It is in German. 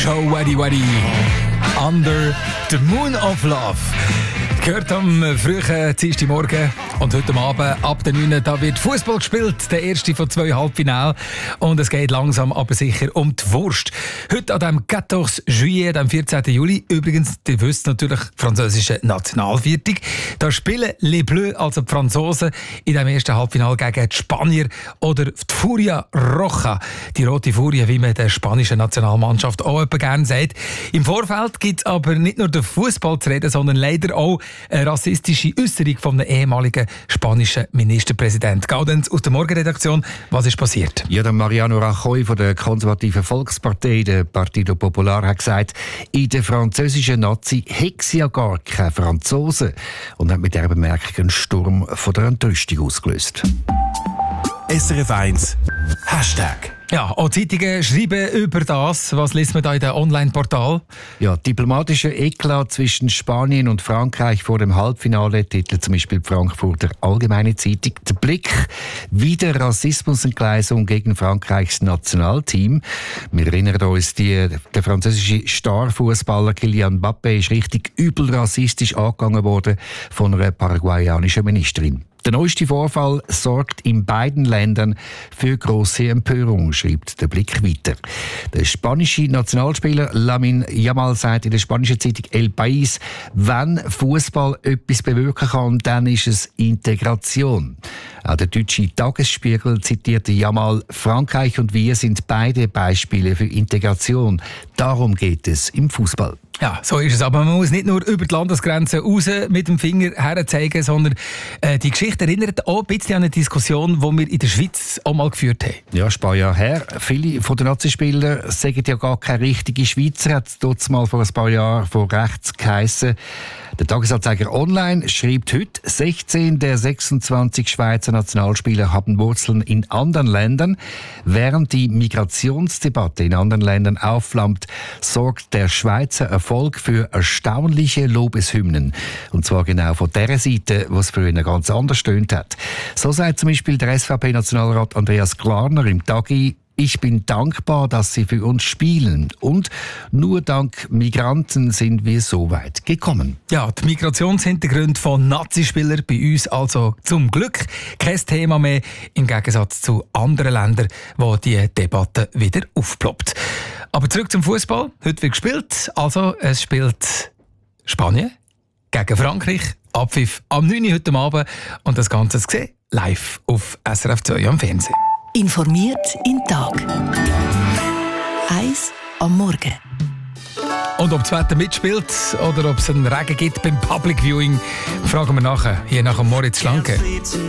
Joe Weddy Under the Moon of Love. Gehört am frühen Dienstagmorgen und heute Abend ab der 9. Da wird Fußball gespielt, der erste von 2 Halbfinalen. Und es geht langsam aber sicher um die Wurst. Heute an dem 14. Juillet, dem 14. Juli, übrigens, ihr wisst natürlich, französische Nationalviertag. Da spielen Les Bleus, also die Franzosen, in dem ersten Halbfinale gegen die Spanier oder die Furia Roja. Die rote Furie, wie man der spanischen Nationalmannschaft auch etwa gerne sagt. Im Vorfeld gibt es aber nicht nur den Fußball zu reden, sondern leider auch eine rassistische Äußerung von einem ehemaligen spanischen Ministerpräsident. Gaudenz aus der Morgenredaktion, was ist passiert? Ja, der Mariano Rajoy von der konservativen Volkspartei, der Partido Popular, hat gesagt, in der französischen Nazi hätte es ja gar keine Franzosen und hat mit dieser Bemerkung einen Sturm von der Entrüstung ausgelöst. SRF 1 Hashtag. Ja, auch Zeitungen schreiben über das. Was liest man da in den Online-Portal? Ja, diplomatischer Eklat zwischen Spanien und Frankreich vor dem Halbfinale, titelt zum Beispiel die Frankfurter Allgemeine Zeitung. Der Blick, wieder Rassismusentgleisung gegen Frankreichs Nationalteam. Wir erinnern uns, der französische Starfußballer Kylian Mbappé ist richtig übel rassistisch angegangen worden von einer paraguayanischen Ministerin. Der neueste Vorfall sorgt in beiden Ländern für grosse Empörung, schreibt der Blick weiter. Der spanische Nationalspieler Lamine Yamal sagt in der spanischen Zeitung El País, wenn Fußball etwas bewirken kann, dann ist es Integration. Auch der deutsche Tagesspiegel zitierte Yamal, Frankreich und wir sind beide Beispiele für Integration. Darum geht es im Fußball. Ja, so ist es. Aber man muss nicht nur über die Landesgrenzen raus mit dem Finger herzeigen, sondern die Geschichte erinnert auch ein bisschen an eine Diskussion, die wir in der Schweiz auch mal geführt haben. Ja, ein paar Jahre her. Viele von den Nazispielern sagen ja gar keine richtige Schweizer, hat es dort mal vor ein paar Jahren von rechts geheissen. Der Tagesanzeiger Online schreibt heute, 16 der 26 Schweizer Nationalspieler haben Wurzeln in anderen Ländern. Während die Migrationsdebatte in anderen Ländern aufflammt, sorgt der Schweizer Erfolg für erstaunliche Lobeshymnen. Und zwar genau von der Seite, was früher ganz anders stöhnt hat. So sagt zum Beispiel der SVP-Nationalrat Andreas Glarner im Tagi: Ich bin dankbar, dass Sie für uns spielen. Und nur dank Migranten sind wir so weit gekommen. Ja, die Migrationshintergründe von Nazispielern bei uns also zum Glück kein Thema mehr, im Gegensatz zu anderen Ländern, wo die Debatte wieder aufploppt. Aber zurück zum Fußball. Heute wird gespielt. Also, es spielt Spanien gegen Frankreich. Abpfiff am 9. Uhr heute Abend. Und das Ganze zu sehen live auf SRF 2 am Fernsehen. Informiert in Tag. 1 am Morgen. Und ob das Wetter mitspielt oder ob es einen Regen gibt beim Public Viewing, fragen wir nachher hier nach dem Moritz Schlanke.